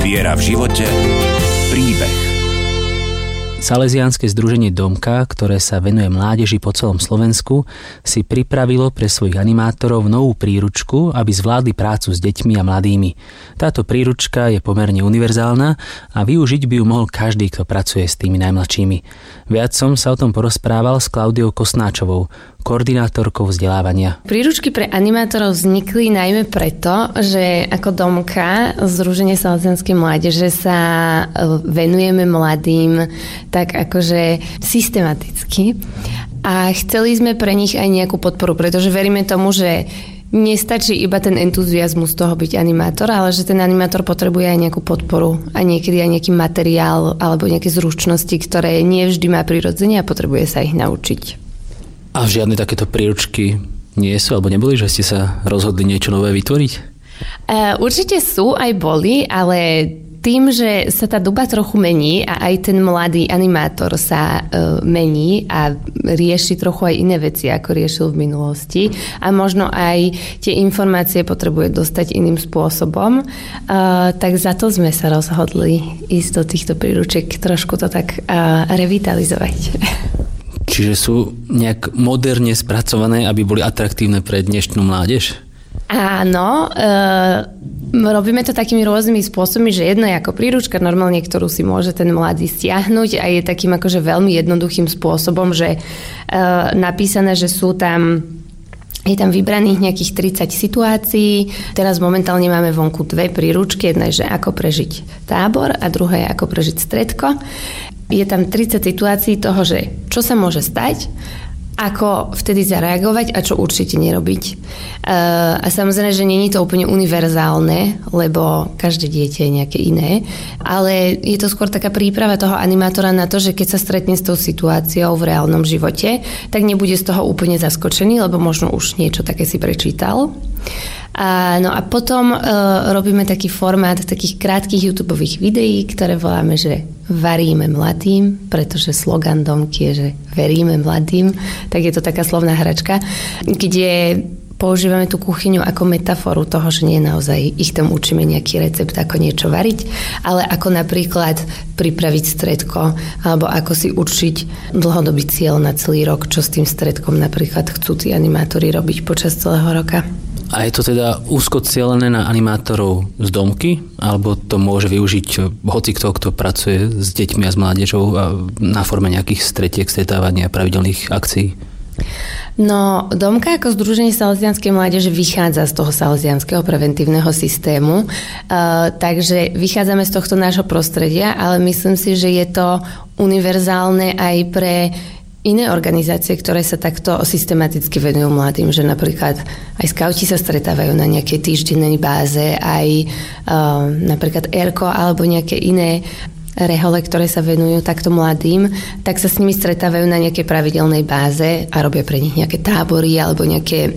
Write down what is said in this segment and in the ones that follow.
Viera v živote, príbeh. Salesiánske združenie Domka, ktoré sa venuje mládeži po celom Slovensku, si pripravilo pre svojich animátorov novú príručku, aby zvládli prácu s deťmi a mladými. Táto príručka je pomerne univerzálna a využiť by ju mohol každý, kto pracuje s tými najmladšími. Viac som sa o tom porozprával s Klaudiou Kosnáčovou, koordinátorkou vzdelávania. Príručky pre animátorov vznikli najmä preto, že ako Domka, Združenie salesianskej mládeže, sa venujeme mladým tak akože systematicky a chceli sme pre nich aj nejakú podporu, pretože veríme tomu, že nestačí iba ten entuziazmus toho byť animátor, ale že ten animátor potrebuje aj nejakú podporu a niekedy aj nejaký materiál alebo nejaké zručnosti, ktoré nie vždy má prirodzene a potrebuje sa ich naučiť. A žiadne takéto príručky nie sú, alebo neboli, že ste sa rozhodli niečo nové vytvoriť? Určite sú, aj boli, ale tým, že sa tá doba trochu mení a aj ten mladý animátor sa mení a rieši trochu aj iné veci, ako riešil v minulosti a možno aj tie informácie potrebuje dostať iným spôsobom, tak za to sme sa rozhodli ísť do týchto príručiek, trošku to tak revitalizovať. Čiže sú nejak moderne spracované, aby boli atraktívne pre dnešnú mládež? Áno, robíme to takými rôznymi spôsobmi, že jedno je ako príručka normálne, ktorú si môže ten mladý stiahnuť a je takým akože veľmi jednoduchým spôsobom, že napísané, že je tam vybraných nejakých 30 situácií. Teraz momentálne máme vonku dve príručky. Jedna je, že ako prežiť tábor a druhá je, ako prežiť stredko. Je tam 30 situácií toho, že čo sa môže stať, ako vtedy zareagovať a čo určite nerobiť. A samozrejme, že nie je to úplne univerzálne, lebo každé dieťa je nejaké iné, ale je to skôr taká príprava toho animátora na to, že keď sa stretne s tou situáciou v reálnom živote, tak nebude z toho úplne zaskočený, lebo možno už niečo také si prečítal. No a potom robíme taký formát takých krátkych YouTubeových videí, ktoré voláme, že varíme mladým, pretože slogan Domky je, že veríme mladým, tak je to taká slovná hračka, kde používame tú kuchyňu ako metaforu toho, že nie naozaj ich tam učíme nejaký recept, ako niečo variť, ale ako napríklad pripraviť stredko, alebo ako si určiť dlhodobý cieľ na celý rok, čo s tým stredkom napríklad chcú tí animátori robiť počas celého roka. A je to teda úzko cielené na animátorov z Domky, alebo to môže využiť hocikto, kto pracuje s deťmi a s mládežou na forme nejakých stretiek, stretávania a pravidelných akcií? No, Domka ako Združenie salesianskej mládeže vychádza z toho salesianskeho preventívneho systému, takže vychádzame z tohto nášho prostredia, ale myslím si, že je to univerzálne aj pre iné organizácie, ktoré sa takto systematicky venujú mladým, že napríklad aj skauti sa stretávajú na nejakej týždennej báze, aj napríklad ERKO alebo nejaké iné rehole, ktoré sa venujú takto mladým, tak sa s nimi stretávajú na nejakej pravidelnej báze a robia pre nich nejaké tábory alebo nejaké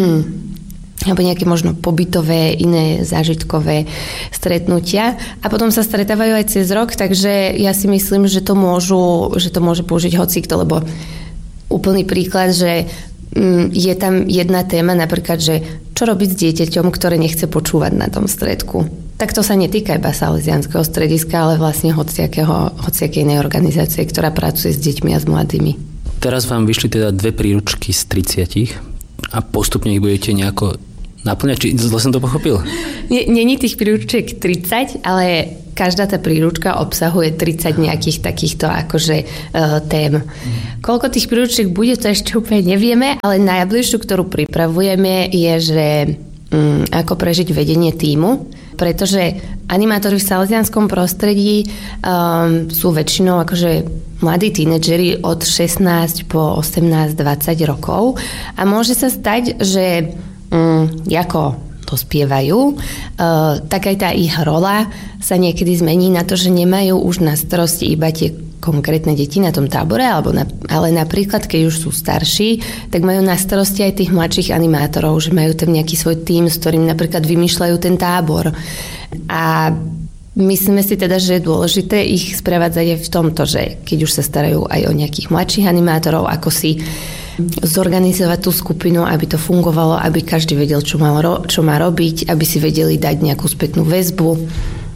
možno pobytové, iné zážitkové stretnutia. A potom sa stretávajú aj cez rok, takže ja si myslím, že to môže použiť hocikto, lebo úplný príklad, že je tam jedna téma, napríklad, že čo robiť s dieťaťom, ktoré nechce počúvať na tom stredku. Tak to sa netýka iba salesianskeho strediska, ale vlastne hociakej inej organizácie, ktorá pracuje s deťmi a s mladými. Teraz vám vyšli teda 2 príručky z 30 a postupne ich budete nejako naplňať? Či zle som to pochopil? Není tých príručiek 30, ale každá tá príručka obsahuje 30 nejakých takýchto akože tém. Koľko tých príručiek bude, to ešte úplne nevieme, ale najbližšiu, ktorú pripravujeme, je, že ako prežiť vedenie tímu, pretože animátori v salesianskom prostredí sú väčšinou akože mladí tínedžeri od 16 po 18-20 rokov a môže sa stať, že ako dospievajú, tak aj tá ich rola sa niekedy zmení na to, že nemajú už na starosti iba tie konkrétne deti na tom tábore, ale napríklad, keď už sú starší, tak majú na starosti aj tých mladších animátorov, že majú tam nejaký svoj tím, s ktorým napríklad vymýšľajú ten tábor. A myslíme si teda, že je dôležité ich sprevádzať aj v tomto, že keď už sa starajú aj o nejakých mladších animátorov, ako si zorganizovať tú skupinu, aby to fungovalo, aby každý vedel, čo má robiť, aby si vedeli dať nejakú spätnú väzbu.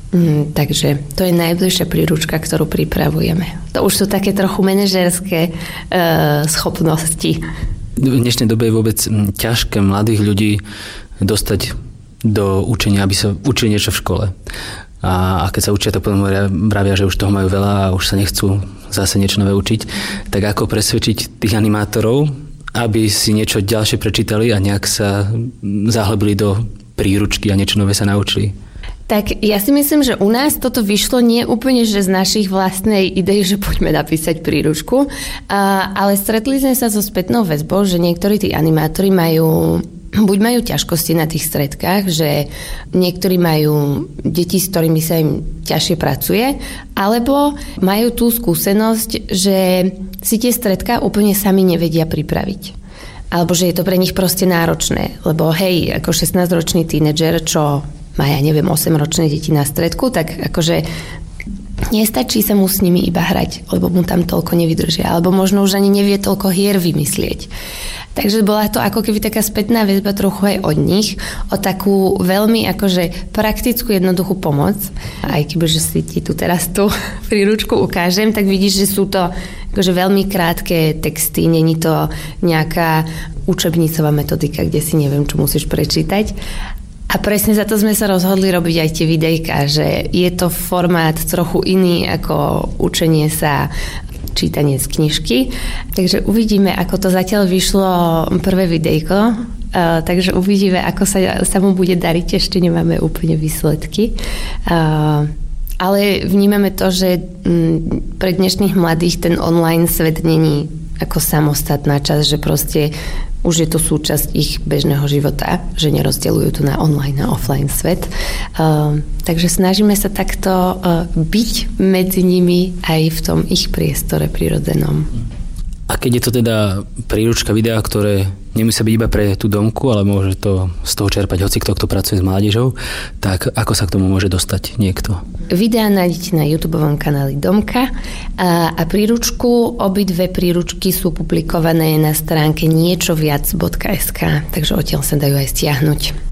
Takže to je najbližšia príručka, ktorú pripravujeme. To už sú také trochu manažérske schopnosti. V dnešnej dobe je vôbec ťažké mladých ľudí dostať do učenia, aby sa učili niečo v škole. A keď sa učia, to potom vravia, že už toho majú veľa a už sa nechcú zase niečo nové učiť. Tak ako presvedčiť tých animátorov, aby si niečo ďalšie prečítali a nejak sa zahlbili do príručky a niečo nové sa naučili? Tak ja si myslím, že u nás toto vyšlo nie úplne, že z našich vlastnej idei, že poďme napísať príručku, ale stretli sme sa so spätnou väzbou, že niektorí tí animátori buď majú ťažkosti na tých stredkách, že niektorí majú deti, s ktorými sa im ťažšie pracuje, alebo majú tú skúsenosť, že si tie stredká úplne sami nevedia pripraviť. Alebo že je to pre nich proste náročné, lebo hej, ako 16-ročný tínedžer, čo má, 8-ročné deti na stredku, tak akože nestačí sa mu s nimi iba hrať, lebo mu tam toľko nevydržia, alebo možno už ani nevie toľko hier vymyslieť. Takže bola to ako keby taká spätná väzba trochu aj od nich, o takú veľmi akože praktickú, jednoduchú pomoc. Aj kebyže si ti tu teraz tú príručku ukážem, tak vidíš, že sú to akože veľmi krátke texty, není to nejaká učebnicová metodika, kde si neviem, čo musíš prečítať. A presne za to sme sa rozhodli robiť aj tie videjka, že je to formát trochu iný ako učenie sa, čítanie z knižky. Takže uvidíme, ako to zatiaľ vyšlo prvé videjko. Takže uvidíme, ako sa mu bude dariť. Ešte nemáme úplne výsledky. Ale vnímame to, že pre dnešných mladých ten online svet není ako samostatná časť, že proste už je to súčasť ich bežného života, že nerozdeľujú tu na online a offline svet. Takže snažíme sa takto byť medzi nimi aj v tom ich priestore prirodzenom. A keď je to teda príručka videa, ktoré nemusia byť iba pre tú domku, ale môže to z toho čerpať hocikto, kto pracuje s mládežou, tak ako sa k tomu môže dostať niekto? Videá nájdete na YouTubeovom kanáli Domka a príručku, obidve príručky sú publikované na stránke niečoviac.sk, takže odtiaľ sa dajú aj stiahnuť.